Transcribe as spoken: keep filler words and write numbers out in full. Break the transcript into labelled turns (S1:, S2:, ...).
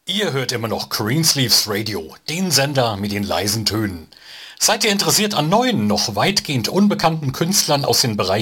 S1: Ihr hört immer noch Greensleeves Radio, den Sender mit den leisen Tönen. Seid ihr interessiert an neuen, noch weitgehend unbekannten Künstlern aus den Bereichen